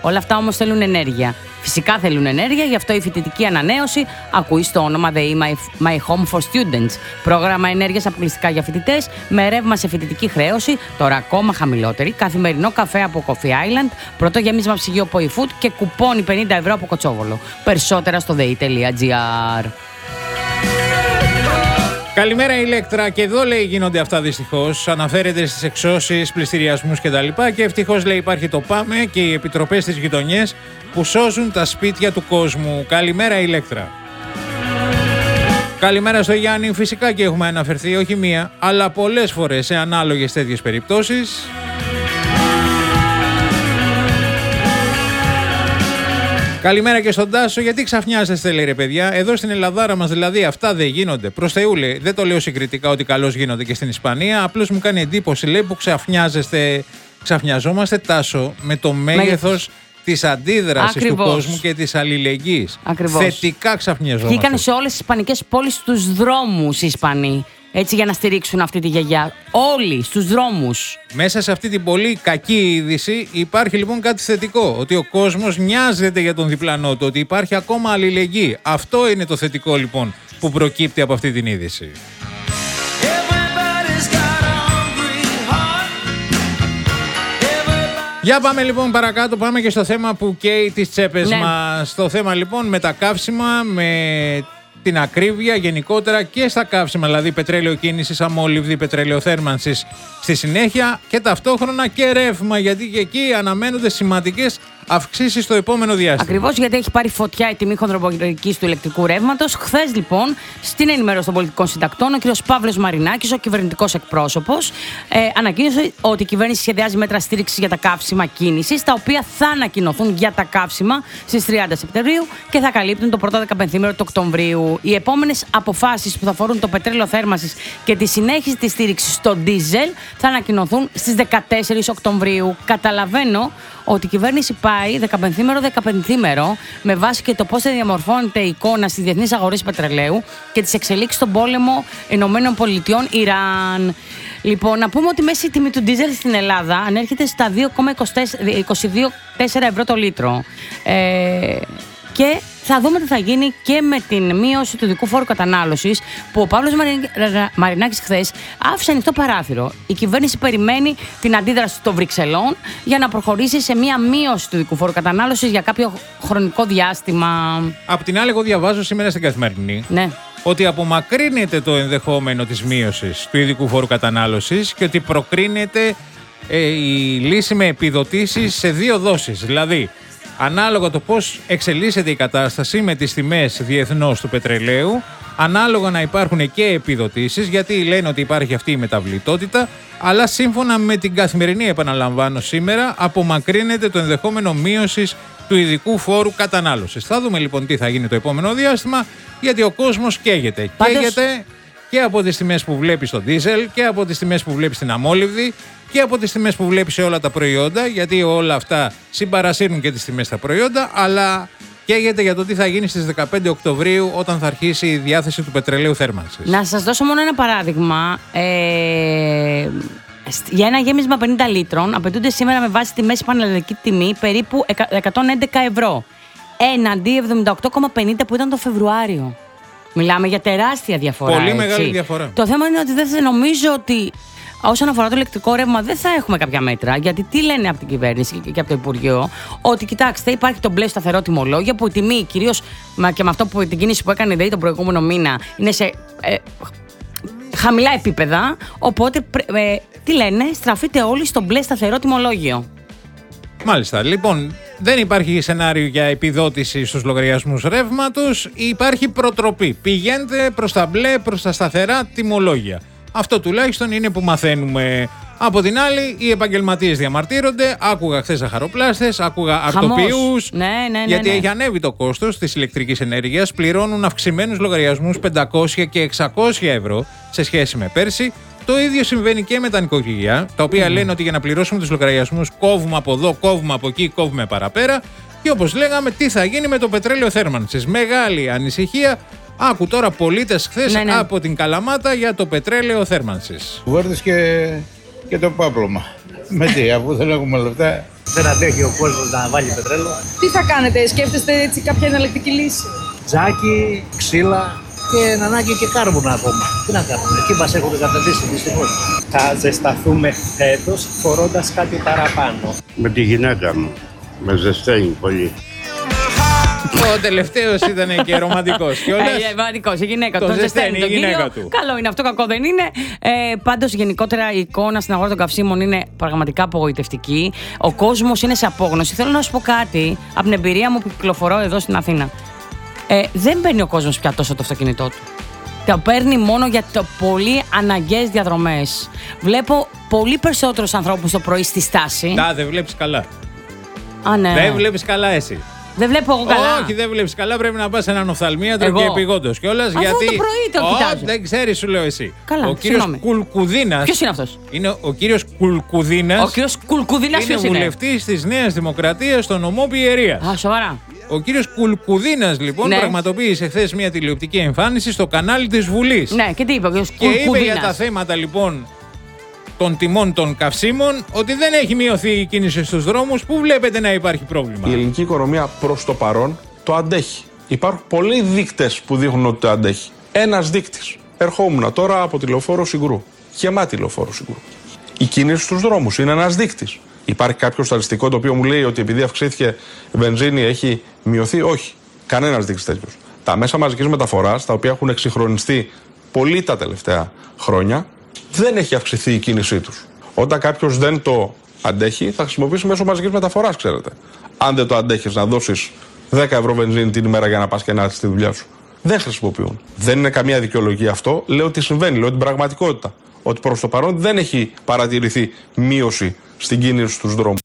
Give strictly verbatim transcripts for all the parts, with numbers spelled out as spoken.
Όλα αυτά όμως θέλουν ενέργεια. Φυσικά θέλουν ενέργεια, γι' αυτό η φοιτητική ανανέωση ακούει στο όνομα The My Home for Students. Πρόγραμμα ενέργειας αποκλειστικά για φοιτητές, με ρεύμα σε φοιτητική χρέωση, τώρα ακόμα χαμηλότερη, καθημερινό καφέ από Coffee Island, πρώτο γέμισμα ψυγείο από eFood και κουπόνι πενήντα ευρώ από Κοτσόβολο. Περισσότερα στο δε ι τελεία τζι άρ. Καλημέρα Ηλέκτρα, και εδώ λέει γίνονται αυτά δυστυχώς. Αναφέρεται στις εξώσεις, πληστηριασμούς κτλ. Και ευτυχώς λέει υπάρχει το ΠΑΜΕ και οι επιτροπές στις γειτονιές που σώζουν τα σπίτια του κόσμου. Καλημέρα Ηλέκτρα. Καλημέρα στο Γιάννη. Φυσικά και έχουμε αναφερθεί όχι μία, αλλά πολλές φορές σε ανάλογες τέτοιες περιπτώσεις. Καλημέρα και στον Τάσο. Γιατί ξαφνιάζεστε, λέει ρε παιδιά. Εδώ στην Ελλαδάρα μας δηλαδή αυτά δεν γίνονται. Προς Θεού, λέει. Δεν το λέω συγκριτικά ότι καλώς γίνονται και στην Ισπανία. Απλώς μου κάνει εντύπωση, λέει, που ξαφνιάζεστε. Ξαφνιαζόμαστε, Τάσο, με το μέγεθος της αντίδρασης Ακριβώς. του κόσμου και της αλληλεγγύης. Ακριβώς. Θετικά ξαφνιαζόμαστε. Βγήκαν σε όλες τις ισπανικές πόλεις στους δρόμους οι Ισπανοί. Έτσι, για να στηρίξουν αυτή τη γιαγιά. Όλοι στους δρόμους. Μέσα σε αυτή την πολύ κακή είδηση υπάρχει λοιπόν κάτι θετικό. Ότι ο κόσμος νοιάζεται για τον διπλανό του. Ότι υπάρχει ακόμα αλληλεγγύη. Αυτό είναι το θετικό λοιπόν που προκύπτει από αυτή την είδηση. Για πάμε λοιπόν παρακάτω, πάμε και στο θέμα που καίει τις τσέπες ναι. μας. Στο θέμα λοιπόν με τα καύσιμα, με την ακρίβεια γενικότερα και στα καύσιμα, δηλαδή πετρέλαιο κίνησης, αμόλυβδη, πετρέλαιο θέρμανσης στη συνέχεια και ταυτόχρονα και ρεύμα, γιατί και εκεί αναμένονται σημαντικές αυξήσεις στο επόμενο διάστημα. Ακριβώς, γιατί έχει πάρει φωτιά η τιμή χονδροπυρηνικής του ηλεκτρικού ρεύματος. Χθες λοιπόν, στην ενημέρωση των πολιτικών συντακτών, ο κ. Παύλος Μαρινάκης, ο κυβερνητικός εκπρόσωπος, ε, ανακοίνωσε ότι η κυβέρνηση σχεδιάζει μέτρα στήριξης για τα καύσιμα κίνησης, τα οποία θα ανακοινωθούν για τα καύσιμα στις τριάντα Σεπτεμβρίου και θα καλύπτουν το πρώτο δεκαπενθήμερο του Οκτωβρίου. Οι επόμενες αποφάσεις που θα αφορούν το πετρέλαιο θέρμανσης και τη συνέχιση της στήριξης στο ντίζελ θα ανακοινωθούν στις δεκατέσσερις Οκτωβρίου. Καταλαβαίνω ότι η κυβέρνηση πάει δεκαπενθήμερο δεκαπενθήμερο με βάση και το πώς θα διαμορφώνεται η εικόνα στις διεθνείς αγορές πετρελαίου και τις εξελίξεις στον πόλεμο Ηνωμένων Πολιτειών Ιράν. Λοιπόν, να πούμε ότι μέση τιμή του ντίζελ στην Ελλάδα ανέρχεται στα δύο κόμμα είκοσι δύο τέσσερα ευρώ το λίτρο. Ε, και θα δούμε τι θα γίνει και με την μείωση του ειδικού φόρου κατανάλωσης που ο Παύλος Μαρινάκης χθες άφησε ανοιχτό παράθυρο. Η κυβέρνηση περιμένει την αντίδραση των Βρυξελών για να προχωρήσει σε μια μείωση του ειδικού φόρου κατανάλωσης για κάποιο χρονικό διάστημα. Απ' την άλλη, εγώ διαβάζω σήμερα στην Καθημερινή ναι. ότι απομακρύνεται το ενδεχόμενο της μείωσης του ειδικού φόρου κατανάλωσης και ότι προκρίνεται ε, η λύση με επιδοτήσεις σε δύο δόσεις. Δηλαδή, ανάλογα το πώς εξελίσσεται η κατάσταση με τις τιμές διεθνώς του πετρελαίου, ανάλογα να υπάρχουν και επιδοτήσεις, γιατί λένε ότι υπάρχει αυτή η μεταβλητότητα, αλλά σύμφωνα με την Καθημερινή, επαναλαμβάνω σήμερα, απομακρύνεται το ενδεχόμενο μείωσης του ειδικού φόρου κατανάλωσης. Θα δούμε λοιπόν τι θα γίνει το επόμενο διάστημα, γιατί ο κόσμος καίγεται. Πάντως... Καίγεται και από τις τιμές που βλέπει στο ντίζελ και από τις τιμές που βλέπει στην αμόλυβδη και από τις τιμές που βλέπει σε όλα τα προϊόντα, γιατί όλα αυτά συμπαρασύρουν και τις τιμές στα προϊόντα, αλλά καίγεται για το τι θα γίνει στις δεκαπέντε Οκτωβρίου όταν θα αρχίσει η διάθεση του πετρελαίου θέρμανσης. Να σας δώσω μόνο ένα παράδειγμα. Ε, για ένα γέμισμα πενήντα λίτρων απαιτούνται σήμερα με βάση τη μέση πανελλαδική τιμή περίπου εκατόν έντεκα ευρώ. Έναντι εβδομήντα οκτώ κόμμα πενήντα που ήταν το Φεβρουάριο. Μιλάμε για τεράστια διαφορά. Πολύ έτσι. μεγάλη διαφορά. Το θέμα είναι ότι δεν νομίζω ότι όσον αφορά το ηλεκτρικό ρεύμα δεν θα έχουμε κάποια μέτρα. Γιατί τι λένε από την κυβέρνηση και από το Υπουργείο, ότι κοιτάξτε, υπάρχει το μπλε σταθερό τιμολόγιο που η τιμή κυρίως και με αυτό που την κίνηση που έκανε η ΔΕΗ τον προηγούμενο μήνα είναι σε ε, χαμηλά επίπεδα. Οπότε, ε, τι λένε, στραφείτε όλοι στο μπλε σταθερό τιμολόγιο. Μάλιστα. Λοιπόν, δεν υπάρχει σενάριο για επιδότηση στους λογαριασμούς ρεύματος, υπάρχει προτροπή. Πηγαίνετε προς τα μπλε, προς τα σταθερά τιμολόγια. Αυτό τουλάχιστον είναι που μαθαίνουμε. Από την άλλη, οι επαγγελματίες διαμαρτύρονται. Άκουγα χθες ζαχαροπλάστες, άκουγα αρτοποιούς. Ναι, ναι, ναι, γιατί ναι. έχει ανέβει το κόστος της ηλεκτρικής ενέργειας. Πληρώνουν αυξημένους λογαριασμούς πεντακόσια και εξακόσια ευρώ σε σχέση με πέρσι. Το ίδιο συμβαίνει και με τα νοικοκυριά, τα οποία mm. λένε ότι για να πληρώσουμε τους λογαριασμούς κόβουμε από εδώ, κόβουμε από εκεί, κόβουμε παραπέρα. Και όπως λέγαμε, τι θα γίνει με το πετρέλαιο θέρμανσης. Μεγάλη ανησυχία. Άκου τώρα πολίτες χθες ναι, ναι. από την Καλαμάτα για το πετρέλαιο θέρμανσης. Βέρδες και, και το πάπλωμα. Με τι, αφού δεν έχουμε λεφτά. Δεν αντέχει ο κόσμος να βάλει πετρέλαιο. Τι θα κάνετε, σκέφτεστε έτσι κάποια εναλλακτική λύση? Τζάκι, ξύλα και εν ανάγκη και κάρβουνα ακόμα. Τι να κάνουμε, εκεί μας έχουν καταδείξει δυστυχώς. Θα ζεσταθούμε φέτος φορώντας κάτι παραπάνω. Με τη γυναίκα μου. Με ζεσταίνει πολύ. Ο τελευταίος ήταν και ρομαντικός κιόλας. Ε, ρομαντικός, η γυναίκα του. Το Τον ζεσταίνει τον η γυναίκα κύριο. του. Καλό είναι αυτό, κακό δεν είναι. Ε, πάντως, γενικότερα η εικόνα στην αγορά των καυσίμων είναι πραγματικά απογοητευτική. Ο κόσμος είναι σε απόγνωση. Θέλω να σου πω κάτι από την εμπειρία μου που κυκλοφορώ εδώ στην Αθήνα. Ε, δεν παίρνει ο κόσμος πια τόσο το αυτοκίνητό του. Το παίρνει μόνο για το πολύ αναγκαίες διαδρομές. Βλέπω πολύ περισσότερους ανθρώπους το πρωί στη στάση. Τα, δεν βλέπεις καλά. Α, ναι. Δεν βλέπεις καλά εσύ. Δεν βλέπω εγώ καλά. Όχι, δεν βλέπεις καλά. Πρέπει να πας σε έναν οφθαλμίατρο Εγώ. και επιγόντως κιόλας. Αφού Γιατί. το πρωί το Ω, κοιτάζω. δεν ξέρεις, σου λέω εσύ. Καλά, ο κύριος συγγνώμη. Κουλκουδίνας. Ποιος είναι αυτός? Είναι ο κύριος Κουλκουδίνας. Ο κύριος Κουλκουδίνας Είναι ποιος είναι? βουλευτής της Νέας Δημοκρατίας στο νομό Πιερίας. Α, σοβαρά. Ο κύριος Κουλκουδίνας, λοιπόν, Ναι. πραγματοποίησε χθες μια τηλεοπτική εμφάνιση στο κανάλι της Βουλής. Ναι, και τι είπε ο κύριος Και είπε Κουλκουδίνας? για τα θέματα, λοιπόν, των τιμών των καυσίμων ότι δεν έχει μειωθεί η κίνηση στους δρόμους. Πού βλέπετε να υπάρχει πρόβλημα? Η ελληνική οικονομία προς το παρόν το αντέχει. Υπάρχουν πολλοί δείκτες που δείχνουν ότι το αντέχει. Ένας δείκτης. Ερχόμουν τώρα από τη λεωφόρο Συγκρού. Γεμάτη λεωφόρο Συγκρού. Η κίνηση στους δρόμους είναι ένας δείκτης. Υπάρχει κάποιο στατιστικό το οποίο μου λέει ότι επειδή αυξήθηκε η βενζίνη έχει μειωθεί? Όχι. Κανένας δείκτης τέτοιος. Τα μέσα μαζικής μεταφοράς, τα οποία έχουν εξυγχρονιστεί πολύ τα τελευταία χρόνια, δεν έχει αυξηθεί η κίνησή τους. Όταν κάποιος δεν το αντέχει, θα χρησιμοποιήσει μέσω μαζικής μεταφοράς, ξέρετε. Αν δεν το αντέχεις να δώσεις δέκα ευρώ βενζίνη την ημέρα για να πας και να έρθεις στη δουλειά σου, δεν χρησιμοποιούν. Δεν είναι καμία δικαιολογία αυτό. Λέω ότι συμβαίνει, λέω την πραγματικότητα. Ότι προς το παρόν δεν έχει παρατηρηθεί μείωση στην κίνηση στους δρόμους.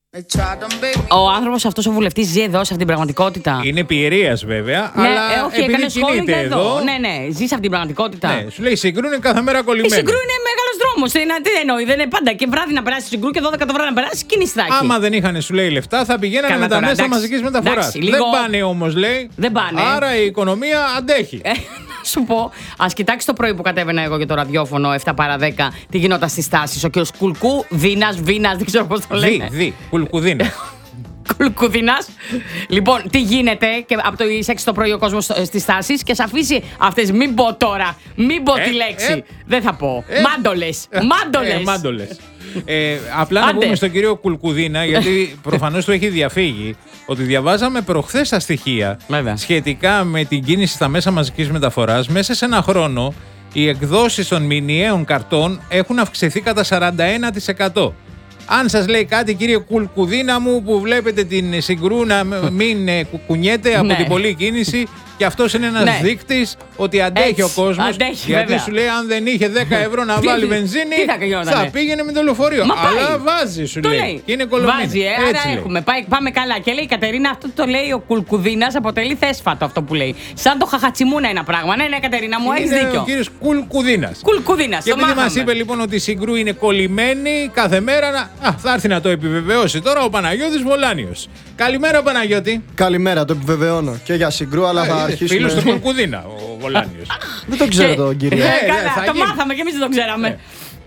Ο άνθρωπος αυτός ο βουλευτής ζει εδώ, σε αυτήν την πραγματικότητα. Είναι Πιερίας, βέβαια. Ναι, αλλά ε, όχι, επειδή έκανε σχόλιο κινείται για εδώ. εδώ. Ναι, ναι, ζει σε αυτήν την πραγματικότητα. Ναι, σου λέει Συγκρού είναι κάθε μέρα Η κολλημένη. Συγκρού είναι μεγάλος δρόμος. Είναι, τι εννοεί, δεν είναι πάντα. Και βράδυ να περάσει στη Συγκρού και δώδεκα το βράδυ να περάσει, κίνηση θα έχει. Άμα δεν είχαν, σου λέει, λεφτά, θα πηγαίνανε Καλά με τα τώρα, μέσα εντάξει. μαζικής μεταφοράς. Εντάξει, λίγο- Δεν πάνε όμως, λέει. Δεν πάνε. Άρα η οικονομία αντέχει. Ε, να σου πω, ας κοιτάξει το πρωί που κατέβαινα εγώ για το ραδιόφωνο επτά παρά δέκα, τι γινόταν στις τάσεις. Ο κύριος Κουλκού, Δίνας, Βίνας, δεν ξέρω πώς το Δι, λένε. δι, Κουλκουδίνα. Κουλκουδίνας. Λοιπόν, τι γίνεται και από το έξι το πρωί ο κόσμος στις τάσεις και σε αφήσει αυτές. Μην πω τώρα, μην πω Ε, τη λέξη. ε, δεν θα πω. ε, Μάντολες. Μάντολες. Ε, μάντολες. Ε, απλά να Άντε. πούμε στον κύριο Κουλκουδίνα, γιατί προφανώς του έχει διαφύγει, ότι διαβάζαμε προχθές τα στοιχεία Βέβαια. σχετικά με την κίνηση στα μέσα μαζικής μεταφοράς. Μέσα σε ένα χρόνο οι εκδόσεις των μηνιαίων καρτών έχουν αυξηθεί κατά σαράντα ένα τοις εκατό. Αν σας λέει κάτι, κύριε Κουλκουδίνα μου, που βλέπετε την Συγκρού να μην ε, κου- κουνιέται από Ναι. την πολλή κίνηση, και αυτός είναι ένας Ναι. δείκτης ότι αντέχει Έτσι, ο κόσμος. αντέχει, γιατί βέβαια. σου λέει, αν δεν είχε δέκα ευρώ να Τι- βάλει τι- βενζίνη, τι θα γινότανε? θα πήγαινε με το λεωφορείο. Μα πάει. Αλλά βάζει, σου Το λέει. λέει. Και είναι κολομμένη. Βάζει, ε, Έτσι άρα λέει. έχουμε. Πάει, πάμε καλά. Και λέει η Κατερίνα, αυτό το λέει ο Κουλκουδίνας, αποτελεί θέσφατο αυτό που λέει. Σαν το χαχατσιμούνα ένα πράγμα. Ναι, ναι, Κατερίνα μου, έχει Είναι δίκιο. ο κύριος Κουλκουδίνας. Κουλκουδίνας, Και το επειδή μας μάθαμε. είπε λοιπόν ότι η Συγκρού είναι κολλημένη κάθε μέρα, να... Α, θα έρθει να το επιβεβαιώσει τώρα ο Παναγιώτης Βολάνιος. Καλημέρα, Παναγιώτη. Καλημέρα, το επιβεβαιώνω και για Συγκρού, αλλά θα αρχίσουμε. Φίλος του Κουλκουδίνα, ο Βολάνιος. Δεν το ξέρω Και- τον κύριο. Ε, Ε, καλά, θα το γίνει. μάθαμε και εμείς δεν το ξέραμε.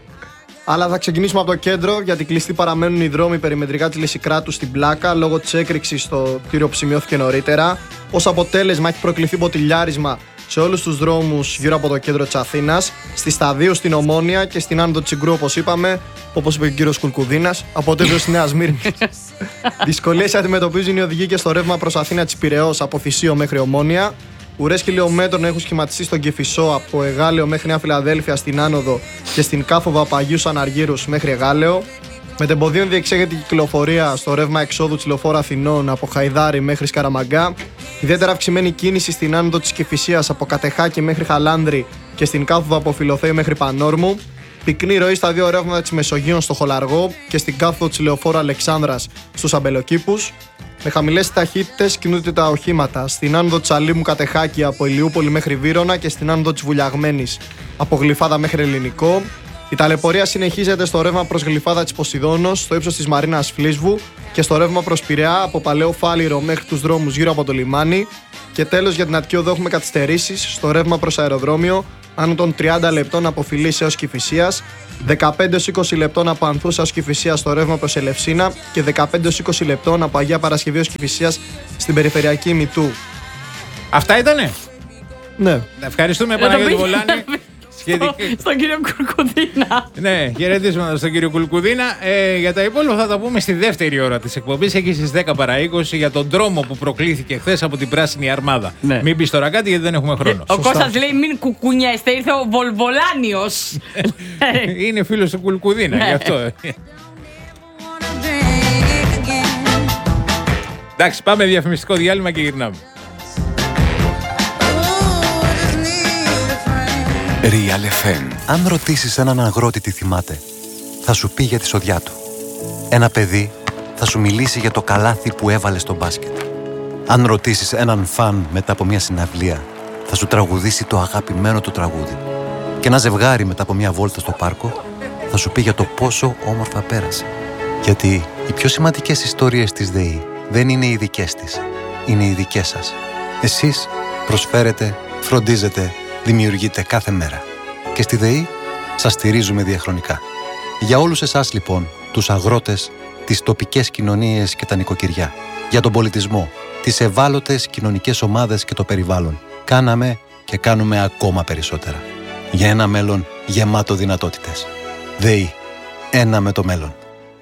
Αλλά θα ξεκινήσουμε από το κέντρο, γιατί κλειστοί παραμένουν οι δρόμοι περιμετρικά τη Λυσικράτου στην Πλάκα λόγω τη έκρηξη στο κτίριο που σημειώθηκε νωρίτερα. Ως αποτέλεσμα, έχει προκληθεί ποτηλιάρισμα σε όλους τους δρόμους γύρω από το κέντρο της Αθήνας, στη Σταδίου, στην Ομόνια και στην άνοδο της Συγκρού, όπως είπαμε, όπως είπε και ο κύριος Κουλκουδίνας, από το στη Νέα Σμύρνη. Δυσκολίες αντιμετωπίζουν οι οδηγοί και στο ρεύμα προς Αθήνα της Πειραιώς από Θησίο μέχρι Ομόνια. Ουρές χιλιόμετρων έχουν σχηματιστεί στον Κηφισό από Εγάλεο μέχρι Νέα Φιλαδέλφια στην άνοδο και στην κάθοδο από Αγίους Αναργύρους μέχρι Εγάλεο. Μετεμποδίων διεξέγεται η κυκλοφορία στο ρεύμα εξόδου της λεωφόρου Αθηνών από Χαϊδάρη μέχρι Σκαραμαγκά. Ιδιαίτερα αυξημένη κίνηση στην άνοδο της Κηφισίας από Κατεχάκη μέχρι Χαλάνδρη και στην κάθοδο από Φιλοθέη μέχρι Πανόρμου. Πυκνή ροή στα δύο ρεύματα της Μεσογείων στο Χολαργό και στην κάθοδο της λεωφόρου Αλεξάνδρας στους Αμπελοκήπους. Με χαμηλές ταχύτητες κινούνται τα οχήματα στην άνοδο της Αλήμου Κατεχάκη από Ηλιούπολη μέχρι Βύρωνα και στην άνοδο της Βουλιαγμένης από Γλυφάδα μέχρι Ελληνικό. Η ταλαιπωρία συνεχίζεται στο ρεύμα προς Γλυφάδα της Ποσειδώνος, στο ύψος της Μαρίνας Φλίσβου και στο ρεύμα προς Πειραιά από Παλαιό Φάληρο μέχρι τους δρόμους γύρω από το λιμάνι. Και τέλος για την Αττική Οδό έχουμε καθυστερήσεις στο ρεύμα προς αεροδρόμιο άνω των τριάντα λεπτών από Φιλής έως Κηφισίας, δεκαπέντε έως είκοσι λεπτών από Ανθούς έως Κηφισίας στο ρεύμα προς Ελευσίνα και δεκαπέντε έως είκοσι λεπτών από Αγία Παρασκευή έως Κηφισίας στην περιφερειακή Μητού. Αυτά ήτανε. Ναι. Ευχαριστούμε Παναγιώτη Βολάνη. Στο, στον κύριο Κουλκουδίνα. Ναι, χαιρετίσματα στον κύριο Κουλκουδίνα. Ε, για τα υπόλοιπα θα τα πούμε στη δεύτερη ώρα της εκπομπής, εκεί στις δέκα παρά είκοσι, για τον τρόμο που προκλήθηκε χθες από την Πράσινη Αρμάδα. Ναι. Μην πεις τώρα κάτι γιατί δεν έχουμε χρόνο. Ο Κώστας λέει μην κουκουνιέστε, ήρθε ο Βολβολάνιος. Είναι φίλος του Κουλκουδίνα, γι' αυτό. Εντάξει, πάμε διαφημιστικό διάλειμμα και γυρνάμε. Real εφ εμ. Αν ρωτήσεις έναν αγρότη τι θυμάται, θα σου πει για τη σοδιά του. Ένα παιδί θα σου μιλήσει για το καλάθι που έβαλε στο μπάσκετ. Αν ρωτήσεις έναν φαν μετά από μια συναυλία, θα σου τραγουδήσει το αγαπημένο του τραγούδι. Και ένα ζευγάρι μετά από μια βόλτα στο πάρκο, θα σου πει για το πόσο όμορφα πέρασε. Γιατί οι πιο σημαντικές ιστορίες της ΔΕΗ δεν είναι οι δικές της, είναι οι δικές σας. Εσείς προσφέρετε, φροντίζετε, δημιουργείτε κάθε μέρα. Και στη ΔΕΗ σας στηρίζουμε διαχρονικά. Για όλους εσάς λοιπόν, τους αγρότες, τις τοπικές κοινωνίες και τα νοικοκυριά, για τον πολιτισμό, τις ευάλωτες κοινωνικές ομάδες και το περιβάλλον, κάναμε και κάνουμε ακόμα περισσότερα. Για ένα μέλλον γεμάτο δυνατότητες. ΔΕΗ. Ένα με το μέλλον.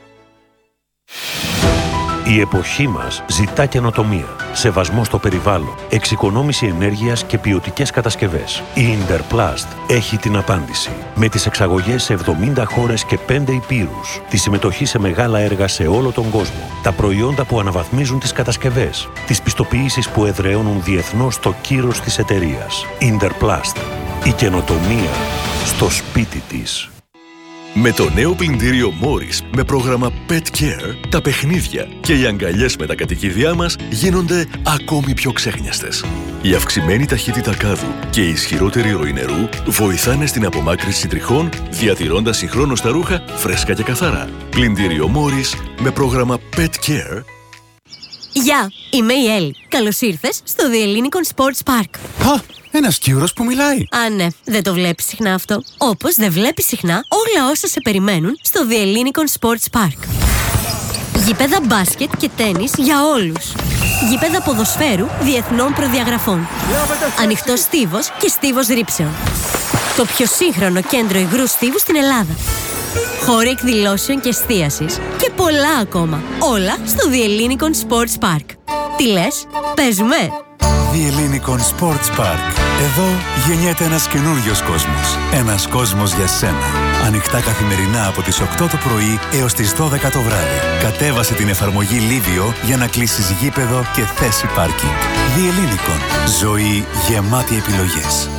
Η εποχή μας ζητά καινοτομία, σεβασμό στο περιβάλλον, εξοικονόμηση ενέργειας και ποιοτικές κατασκευές. Η Interplast έχει την απάντηση. Με τις εξαγωγές σε εβδομήντα χώρες και πέντε υπήρους, τη συμμετοχή σε μεγάλα έργα σε όλο τον κόσμο, τα προϊόντα που αναβαθμίζουν τις κατασκευές, τις πιστοποιήσεις που εδραιώνουν διεθνώς το κύρος της εταιρείας. Interplast. Η καινοτομία στο σπίτι της. Με το νέο πλυντήριο Morris με πρόγραμμα Pet Care, τα παιχνίδια και οι αγκαλιές με τα κατοικίδια μας γίνονται ακόμη πιο ξέχνιαστες. Η αυξημένη ταχύτητα κάδου και η ισχυρότερη ροή νερού βοηθάνε στην απομάκρυνση τριχών, διατηρώντας συγχρόνως τα ρούχα φρέσκα και καθαρά. Πλυντήριο Morris με πρόγραμμα Pet Care. Γεια, είμαι η Έλλη. Καλώς ήρθες στο The Ellinikon Sports Park. Α, ένας Κύρος που μιλάει. Α, ναι, δεν το βλέπεις συχνά αυτό. Όπως δεν βλέπεις συχνά όλα όσα σε περιμένουν στο The Ellinikon Sports Park. Γήπεδα μπάσκετ και τένις για όλους. Γήπεδα ποδοσφαίρου διεθνών προδιαγραφών. Ανοιχτός στίβος και στίβος ρήψεων. Το πιο σύγχρονο κέντρο υγρού στίβου στην Ελλάδα. Χώροι εκδηλώσεων και εστίασης και πολλά ακόμα. Όλα στο The Ellinikon Sports Park. Τι λες, παίζουμε? The Ellinikon Sports Park. Εδώ γεννιέται ένας καινούριος κόσμος. Ένας κόσμος για σένα. Ανοιχτά καθημερινά από τις οκτώ το πρωί έως τις δώδεκα το βράδυ. Κατέβασε την εφαρμογή Livio για να κλείσεις γήπεδο και θέση πάρκινγκ. The Ellinikon. Ζωή γεμάτη επιλογές.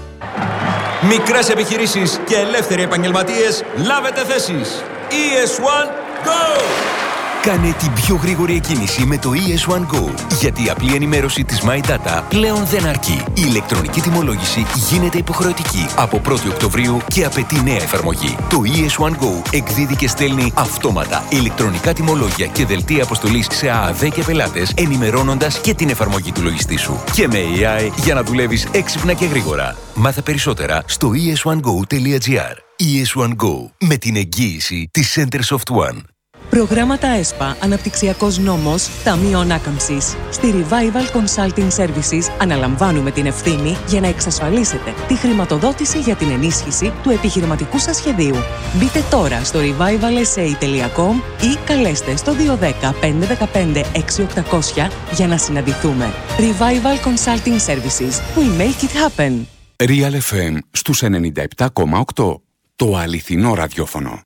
Μικρές επιχειρήσεις και ελεύθεροι επαγγελματίες, λάβετε θέσεις. ι ες one Go! Κάνε την πιο γρήγορη εκκίνηση με το ι ες one Go, γιατί η απλή ενημέρωση της My Data πλέον δεν αρκεί. Η ηλεκτρονική τιμολόγηση γίνεται υποχρεωτική από πρώτη Οκτωβρίου και απαιτεί νέα εφαρμογή. Το ι ες one Go εκδίδει και στέλνει αυτόματα ηλεκτρονικά τιμολόγια και δελτία αποστολής σε ΑΑΔ και πελάτες, ενημερώνοντας και την εφαρμογή του λογιστή σου. Και με έι άι για να δουλεύεις έξυπνα και γρήγορα. Μάθε περισσότερα στο ι ες one go τελεία τζι άρ. ι ες one Go, με την εγγύηση της Centersoft One. Προγράμματα ΕΣΠΑ, Αναπτυξιακός Νόμος, Ταμείο Ανάκαμψης. Στη Revival Consulting Services αναλαμβάνουμε την ευθύνη για να εξασφαλίσετε τη χρηματοδότηση για την ενίσχυση του επιχειρηματικού σας σχεδίου. Μπείτε τώρα στο revival s a τελεία com ή καλέστε στο δύο ένα μηδέν πέντε ένα πέντε έξι οκτακόσια για να συναντηθούμε. Revival Consulting Services. We make it happen. Real εφ εμ στους ενενήντα επτά κόμμα οκτώ. Το αληθινό ραδιόφωνο.